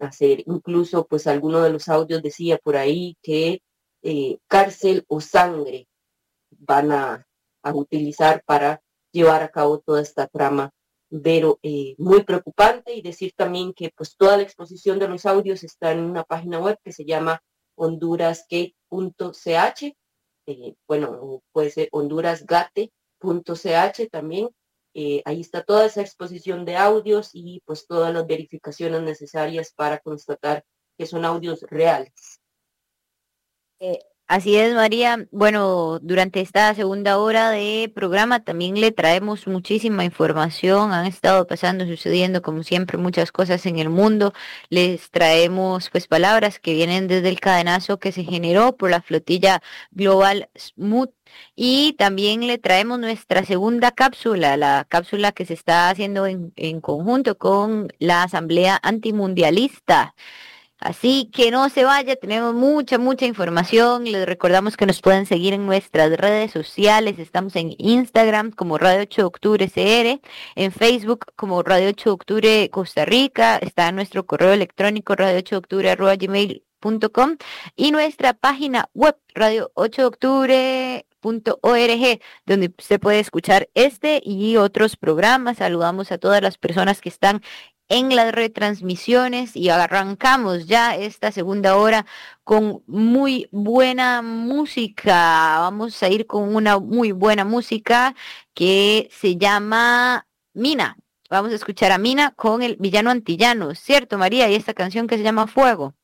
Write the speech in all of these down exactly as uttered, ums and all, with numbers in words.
hacer. Incluso, pues alguno de los audios decía por ahí que eh, cárcel o sangre van a, a utilizar para llevar a cabo toda esta trama, pero eh, muy preocupante. Y decir también que pues toda la exposición de los audios está en una página web que se llama hondurasgate punto c h, eh, bueno, puede ser hondurasgate punto c h también. Eh, ahí está toda esa exposición de audios y pues todas las verificaciones necesarias para constatar que son audios reales. Eh, Así es, María. Bueno, durante esta segunda hora de programa también le traemos muchísima información. Han estado pasando, sucediendo, como siempre, muchas cosas en el mundo. Les traemos, pues, palabras que vienen desde el cadenazo que se generó por la flotilla Global Smooth. Y también le traemos nuestra segunda cápsula, la cápsula que se está haciendo en, en conjunto con la Asamblea Antimundialista. Así que no se vaya, tenemos mucha, mucha información. Les recordamos que nos pueden seguir en nuestras redes sociales. Estamos en Instagram como Radio ocho de Octubre C R, en Facebook como Radio ocho de Octubre Costa Rica, está nuestro correo electrónico radio ocho de octubre arroba gmail punto com y nuestra página web radio ocho de octubre punto org, donde se puede escuchar este y otros programas. Saludamos a todas las personas que están en las retransmisiones y arrancamos ya esta segunda hora con muy buena música. Vamos a ir con una muy buena música que se llama Mina. Vamos a escuchar a Mina con el villano antillano, ¿cierto, María? Y esta canción que se llama Fuego.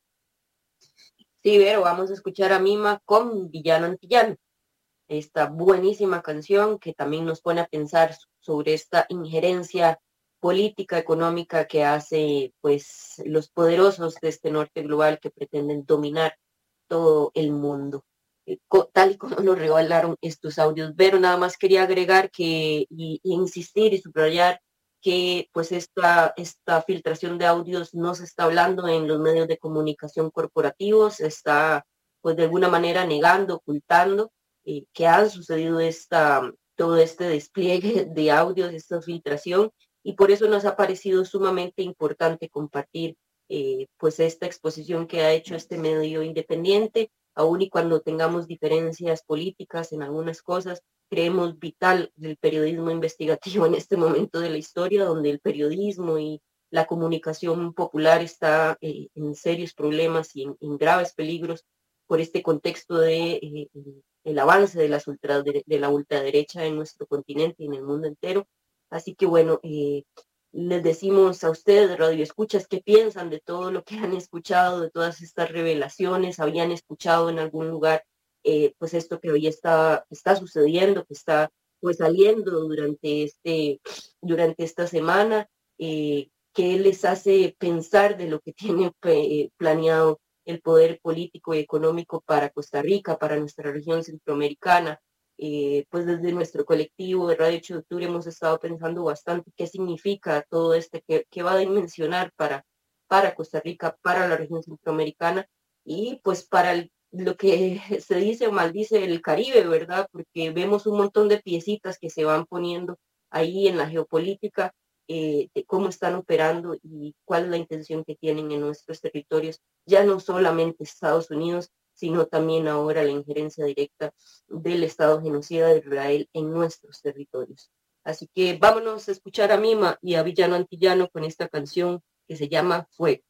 Sí, pero vamos a escuchar a Mima con Villano Antillano, esta buenísima canción que también nos pone a pensar sobre esta injerencia política, económica que hace pues los poderosos de este norte global que pretenden dominar todo el mundo, eh, co- tal y como nos revelaron estos audios. Pero nada más quería agregar que y, y insistir y subrayar que pues esta, esta filtración de audios no se está hablando en los medios de comunicación corporativos, se está pues de alguna manera negando, ocultando eh, que ha sucedido esta, todo este despliegue de audios, esta filtración, y por eso nos ha parecido sumamente importante compartir eh, pues esta exposición que ha hecho este medio independiente, aun y cuando tengamos diferencias políticas en algunas cosas, creemos vital el periodismo investigativo en este momento de la historia, donde el periodismo y la comunicación popular está eh, en serios problemas y en, en graves peligros por este contexto de eh, el avance de, las ultra, de, de la ultraderecha en nuestro continente y en el mundo entero. Así que bueno, eh, les decimos a ustedes, Radio Escuchas, qué piensan de todo lo que han escuchado, de todas estas revelaciones, habían escuchado en algún lugar, eh, pues esto que hoy está, está sucediendo, que está pues saliendo durante, este, durante esta semana, eh, qué les hace pensar de lo que tiene eh, planeado el poder político y económico para Costa Rica, para nuestra región centroamericana. Eh, pues desde nuestro colectivo de Radio ocho de Octubre hemos estado pensando bastante qué significa todo este, qué, qué va a dimensionar para, para Costa Rica, para la región centroamericana y pues para el, lo que se dice o maldice el Caribe, ¿verdad? Porque vemos un montón de piecitas que se van poniendo ahí en la geopolítica, eh, de cómo están operando y cuál es la intención que tienen en nuestros territorios, ya no solamente Estados Unidos, sino también ahora la injerencia directa del Estado genocida de Israel en nuestros territorios. Así que vámonos a escuchar a Mima y a Villano Antillano con esta canción que se llama Fuego.